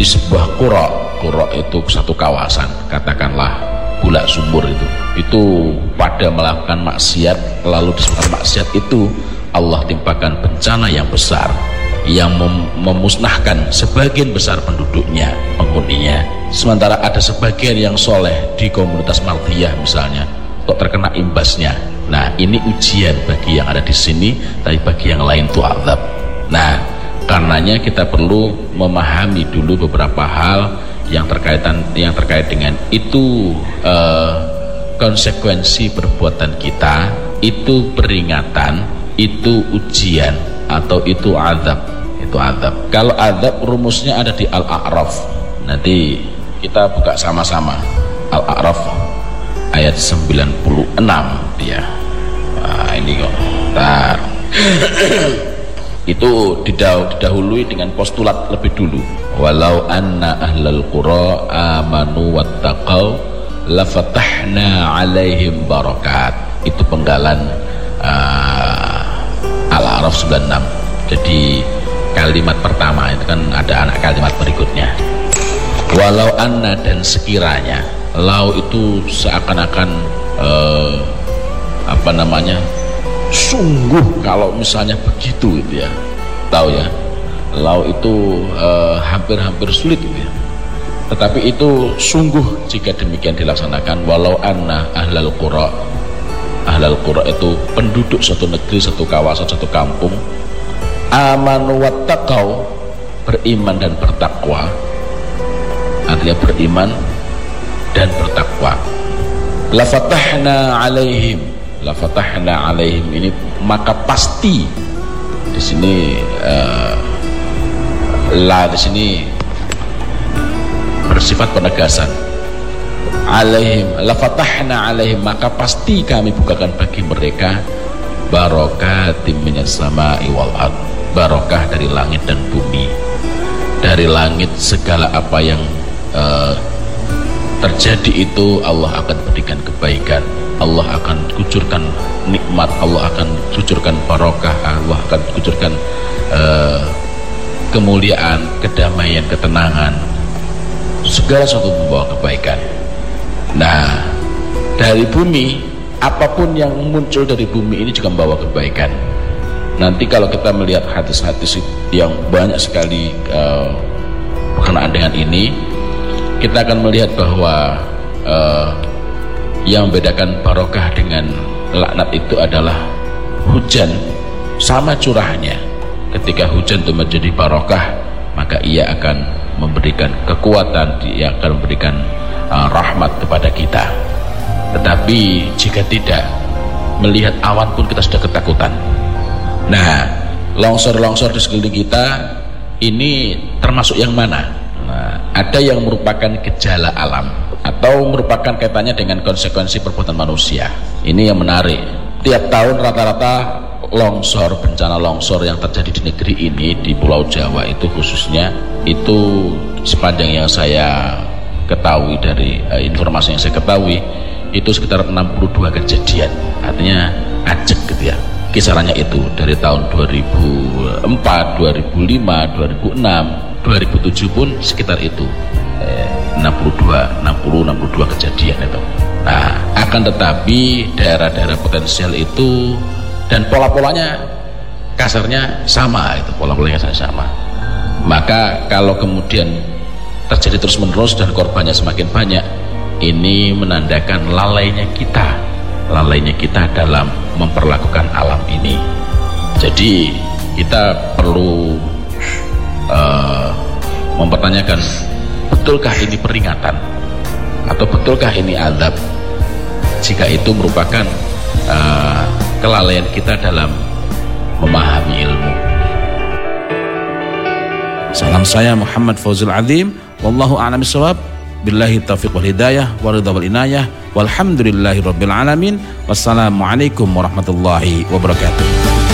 di sebuah qura itu satu kawasan, katakanlah Bulak Sumur itu pada melakukan maksiat, lalu disebabkan maksiat itu Allah timpakan bencana yang besar yang memusnahkan sebagian besar penduduknya, penghuninya. Sementara ada sebagian yang soleh di komunitas Mardiyah misalnya kok terkena imbasnya. Nah, ini ujian bagi yang ada di sini, tapi bagi yang lain itu azab. Nah, karenanya kita perlu memahami dulu beberapa hal yang terkait dengan itu, konsekuensi perbuatan kita, itu peringatan, itu ujian, atau itu azab. Itu azab. Kalau azab rumusnya ada di Al-A'raf. Nanti kita buka sama-sama Al-A'raf ayat 96 ya. Nah, ini kok. Bentar. Itu didahului dengan postulat lebih dulu. Walau anna ahlal qura amanu wattaqau lafatahna alaihim barakat. Itu penggalan Al-A'raf 96. Jadi kalimat pertama itu kan ada anak kalimat berikutnya. Walau anna, dan sekiranya. Lau itu seakan-akan sungguh kalau misalnya begitu gitu ya. Tahu ya, lau itu hampir-hampir sulit gitu ya. Tetapi itu sungguh jika demikian dilaksanakan. Walau anna ahlal qura itu penduduk satu negeri, satu kawasan, satu kampung, amanu wattaqau, beriman dan bertakwa. Artinya beriman dan bertakwa. Lafatahna alaihim ini maka pasti di sini di sini bersifat penegasan. Alaihim, lafatahna alaihim, maka pasti kami bukakan bagi mereka barakatim minas sama'i wal ard, barokah dari langit dan bumi. Dari langit segala apa yang terjadi itu Allah akan berikan kebaikan, Allah akan kucurkan nikmat, Allah akan kucurkan barokah, Allah akan kucurkan kemuliaan, kedamaian, ketenangan, segala sesuatu membawa kebaikan. Nah, dari bumi, apapun yang muncul dari bumi ini juga membawa kebaikan. Nanti kalau kita melihat hadis-hadis yang banyak sekali berkenaan dengan ini, kita akan melihat bahwa yang membedakan barokah dengan laknat itu adalah hujan sama curahnya. Ketika hujan itu menjadi barokah, maka ia akan memberikan kekuatan, ia akan memberikan rahmat kepada kita. Tetapi jika tidak, melihat awan pun kita sudah ketakutan. Nah, longsor-longsor di sekeliling kita ini termasuk yang mana? Nah, ada yang merupakan gejala alam atau merupakan kaitannya dengan konsekuensi perbuatan manusia. Ini yang menarik. Tiap tahun rata-rata longsor, bencana longsor yang terjadi di negeri ini, di Pulau Jawa itu khususnya, itu sepanjang yang saya ketahui, dari informasi yang saya ketahui, itu sekitar 62 kejadian. Artinya ajek gitu ya. Kisarannya itu dari tahun 2004, 2005, 2006, 2007 pun sekitar itu 62 kejadian itu. Nah, akan tetapi daerah-daerah potensial itu dan pola-polanya kasarnya sama, itu pola-polanya sama. Maka kalau kemudian terjadi terus-menerus dan korbannya semakin banyak, ini menandakan lalainya kita dalam memperlakukan alam ini. Jadi kita perlu mempertanyakan, betulkah ini peringatan atau betulkah ini azab? Jika itu merupakan kelalaian kita dalam memahami ilmu. Salam saya Muhammad Fauzul Azim, wallahu a'lam bishawab, billahi taufiq wal hidayah wa ridha wal inayah, walhamdulillahi rabbil alamin, wassalamualaikum warahmatullahi wabarakatuh.